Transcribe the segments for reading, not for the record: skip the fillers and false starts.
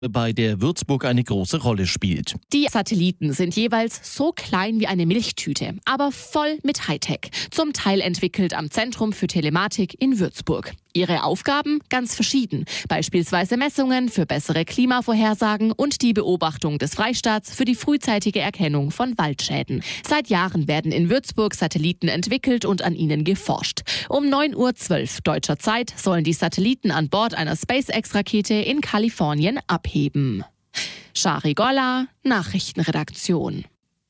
bei der Würzburg eine große Rolle spielt. Die Satelliten sind jeweils so klein wie eine Milchtüte, aber voll mit Hightech. Zum Teil entwickelt am Zentrum für Telematik in Würzburg. Ihre Aufgaben ganz verschieden. Beispielsweise Messungen für bessere Klimavorhersagen und die Beobachtung des Freistaats für die frühzeitige Erkennung von Waldschäden. Seit Jahren werden in Würzburg Satelliten entwickelt und an ihnen geforscht. Um 9:12 Uhr deutscher Zeit sollen die Satelliten an Bord einer SpaceX-Rakete in Kalifornien abheben. Shari Golla, Nachrichtenredaktion.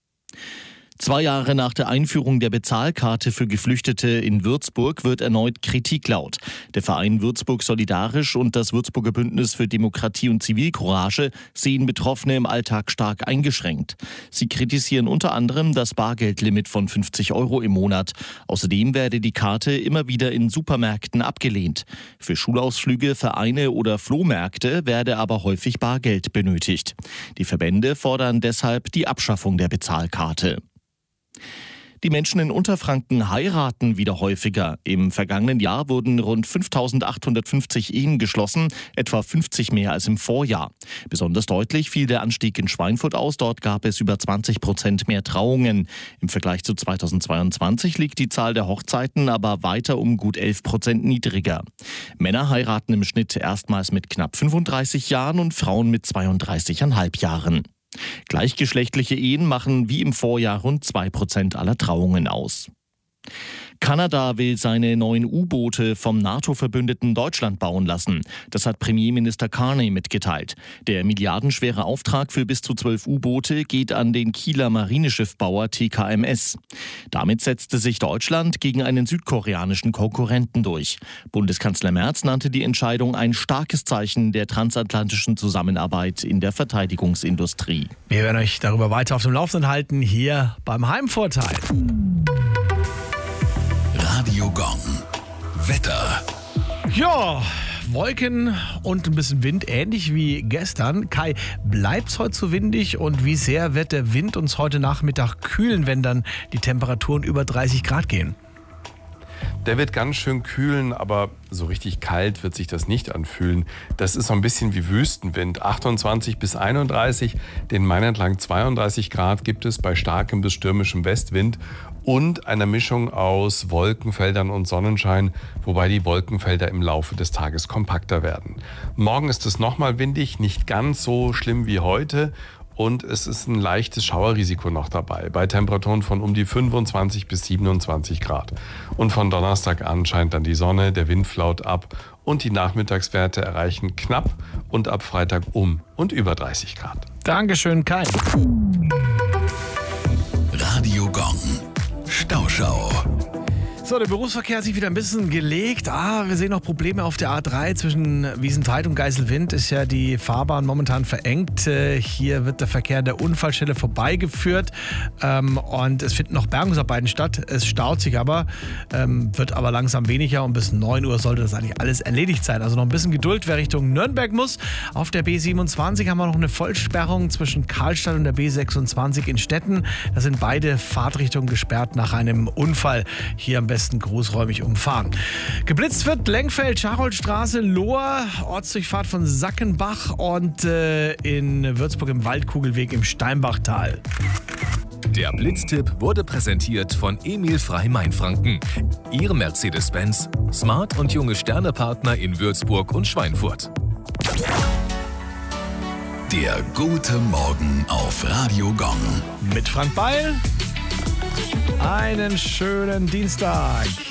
2 Jahre nach der Einführung der Bezahlkarte für Geflüchtete in Würzburg wird erneut Kritik laut. Der Verein Würzburg Solidarisch und das Würzburger Bündnis für Demokratie und Zivilcourage sehen Betroffene im Alltag stark eingeschränkt. Sie kritisieren unter anderem das Bargeldlimit von 50 € im Monat. Außerdem werde die Karte immer wieder in Supermärkten abgelehnt. Für Schulausflüge, Vereine oder Flohmärkte werde aber häufig Bargeld benötigt. Die Verbände fordern deshalb die Abschaffung der Bezahlkarte. Die Menschen in Unterfranken heiraten wieder häufiger. Im vergangenen Jahr wurden rund 5.850 Ehen geschlossen, etwa 50 mehr als im Vorjahr. Besonders deutlich fiel der Anstieg in Schweinfurt aus. Dort gab es über 20% mehr Trauungen. Im Vergleich zu 2022 liegt die Zahl der Hochzeiten aber weiter um gut 11% niedriger. Männer heiraten im Schnitt erstmals mit knapp 35 Jahren und Frauen mit 32,5 Jahren. Gleichgeschlechtliche Ehen machen wie im Vorjahr rund 2% aller Trauungen aus. Kanada will seine neuen U-Boote vom NATO-Verbündeten Deutschland bauen lassen. Das hat Premierminister Carney mitgeteilt. Der milliardenschwere Auftrag für bis zu 12 U-Boote geht an den Kieler Marineschiffbauer TKMS. Damit setzte sich Deutschland gegen einen südkoreanischen Konkurrenten durch. Bundeskanzler Merz nannte die Entscheidung ein starkes Zeichen der transatlantischen Zusammenarbeit in der Verteidigungsindustrie. Wir werden euch darüber weiter auf dem Laufenden halten, hier beim Heimvorteil. Radio Gong. Wetter. Ja, Wolken und ein bisschen Wind, ähnlich wie gestern. Kai, bleibt's heute so windig und wie sehr wird der Wind uns heute Nachmittag kühlen, wenn dann die Temperaturen über 30 Grad gehen? Der wird ganz schön kühlen, aber so richtig kalt wird sich das nicht anfühlen. Das ist so ein bisschen wie Wüstenwind. 28 bis 31, den Main entlang 32 Grad gibt es bei starkem bis stürmischem Westwind und einer Mischung aus Wolkenfeldern und Sonnenschein, wobei die Wolkenfelder im Laufe des Tages kompakter werden. Morgen ist es nochmal windig, nicht ganz so schlimm wie heute. Und es ist ein leichtes Schauerrisiko noch dabei, bei Temperaturen von um die 25 bis 27 Grad. Und von Donnerstag an scheint dann die Sonne, der Wind flaut ab und die Nachmittagswerte erreichen knapp und ab Freitag um und über 30 Grad. Dankeschön, Kai. Radio Gong. Stauschau. So, der Berufsverkehr hat sich wieder ein bisschen gelegt. Wir sehen noch Probleme auf der A3 zwischen Wiesenfeld und Geiselwind. Ist ja die Fahrbahn momentan verengt. Hier wird der Verkehr an der Unfallstelle vorbeigeführt. Und es finden noch Bergungsarbeiten statt. Es staut sich aber, wird aber langsam weniger. Und bis 9 Uhr sollte das eigentlich alles erledigt sein. Also noch ein bisschen Geduld, wer Richtung Nürnberg muss. Auf der B27 haben wir noch eine Vollsperrung zwischen Karlstadt und der B26 in Stetten. Da sind beide Fahrtrichtungen gesperrt nach einem Unfall. Hier am besten großräumig umfahren. Geblitzt wird Lenkfeld, Scharolstraße, Lohr, Ortsdurchfahrt von Sackenbach und in Würzburg im Waldkugelweg im Steinbachtal. Der Blitztipp wurde präsentiert von Emil Frey Mainfranken. Ihr Mercedes-Benz, Smart und junge Sternepartner in Würzburg und Schweinfurt. Der gute Morgen auf Radio Gong. Mit Frank Beil. Einen schönen Dienstag.